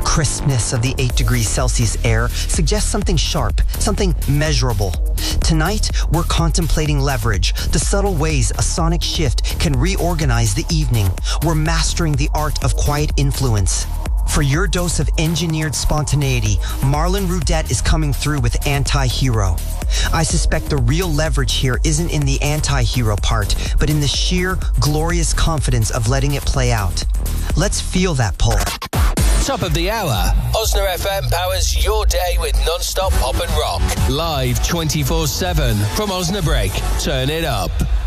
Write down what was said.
crispness of the 8 degrees Celsius air suggests something sharp, something measurable. Tonight, we're contemplating leverage, the subtle ways a sonic shift can reorganize the evening. We're mastering the art of quiet influence. For your dose of engineered spontaneity, Marlon Roudette is coming through with Anti-Hero. I suspect the real leverage here isn't in the anti-hero part, but in the sheer, glorious confidence of letting it play out. Let's feel that pull. Top of the hour. Osna FM powers your day with non-stop pop and rock. Live 24/7 from Osnabrück. Turn it up.